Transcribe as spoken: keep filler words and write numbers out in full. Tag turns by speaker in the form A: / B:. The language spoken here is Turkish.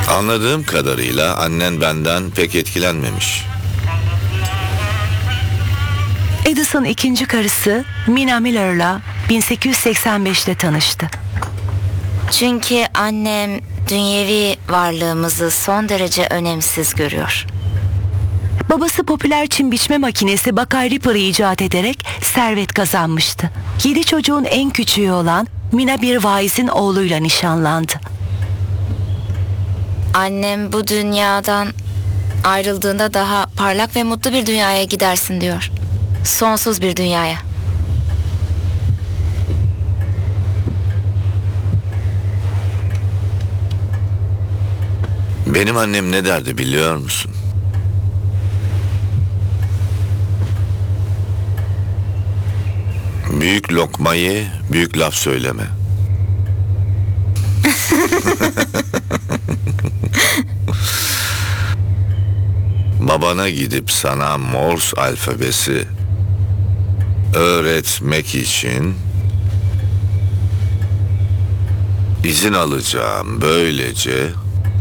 A: Anladığım kadarıyla annen benden pek etkilenmemiş.
B: Edison ikinci karısı Mina Miller'la bin sekiz yüz seksen beşte tanıştı.
C: Çünkü annem dünyevi varlığımızı son derece önemsiz görüyor.
B: Babası popüler çim biçme makinesi Bakay Ripper'ı icat ederek servet kazanmıştı. Yedi çocuğun en küçüğü olan Mina bir vaizin oğluyla nişanlandı.
C: Annem bu dünyadan ayrıldığında daha parlak ve mutlu bir dünyaya gidersin diyor. Sonsuz bir dünyaya.
A: Benim annem ne derdi biliyor musun? Büyük lokmayı büyük laf söyleme. Babana gidip sana Morse alfabesi öğretmek için izin alacağım. Böylece